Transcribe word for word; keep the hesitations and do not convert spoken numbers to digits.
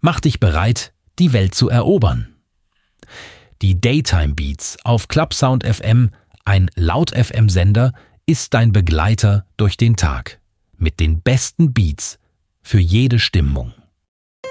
Mach dich bereit, die Welt zu erobern. Die Daytime Beats auf Clubsound F M, ein Laut-F M-Sender, ist dein Begleiter durch den Tag. Mit den besten Beats für jede Stimmung.